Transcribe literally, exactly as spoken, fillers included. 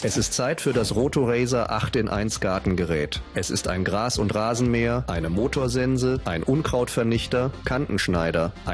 Es ist Zeit für das Rotorazer acht in eins Gartengerät. Es ist ein Gras- und Rasenmäher, eine Motorsense, ein Unkrautvernichter, Kantenschneider,